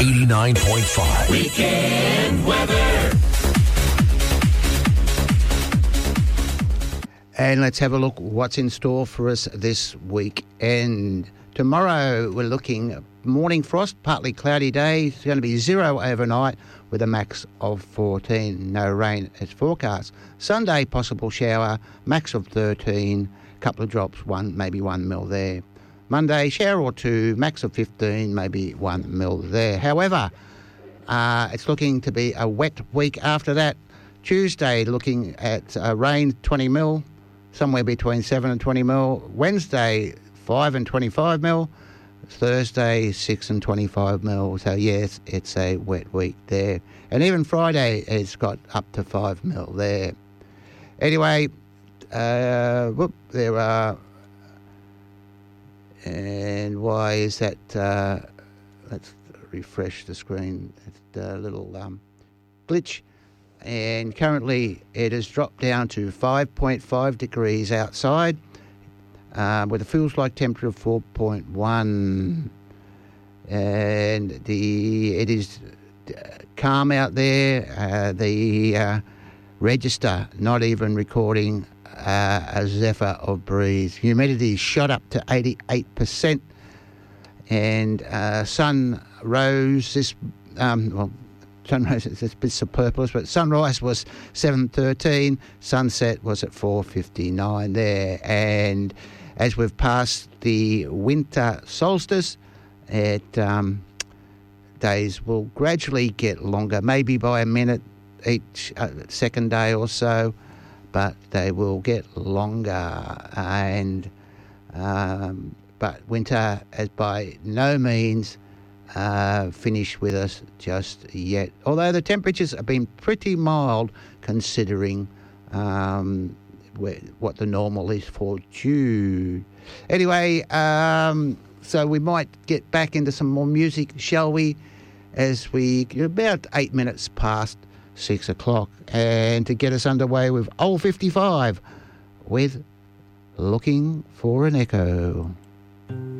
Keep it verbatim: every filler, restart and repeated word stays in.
eighty-nine point five. Weekend weather. And let's have a look what's in store for us this weekend. Tomorrow we're looking morning frost, partly cloudy day. It's going to be zero overnight with a max of fourteen. No rain is forecast. Sunday, possible shower, max of thirteen. Couple of drops, one maybe one mil there. Monday, shower or two, max of fifteen, maybe one mil there. However, uh, it's looking to be a wet week after that. Tuesday, looking at uh, rain, twenty mil, somewhere between seven and twenty mil. Wednesday, five and twenty-five mil. Thursday, six and twenty-five mil. So, yes, it's a wet week there. And even Friday, it's got up to five mil there. Anyway, uh, whoop, there are... And why is that? Uh, let's refresh the screen. It's a little um, glitch. And currently it has dropped down to five point five degrees outside uh, with a feels-like temperature of four point one. And the it is calm out there. Uh, the uh, register not even recording Uh, a zephyr of breeze. Humidity shot up to eighty-eight percent, and uh, sun rose this um, well sunrise is a bit superfluous, but sunrise was seven thirteen, sunset was at four fifty-nine there. And as we've passed the winter solstice, it um, days will gradually get longer, maybe by a minute each uh, second day or so, but they will get longer. And um, but winter has by no means uh, finished with us just yet, although the temperatures have been pretty mild considering um, where, what the normal is for June. Anyway, um, so we might get back into some more music, shall we, as we about eight minutes past six o'clock, and to get us underway with Old fifty-five with Looking for an Echo.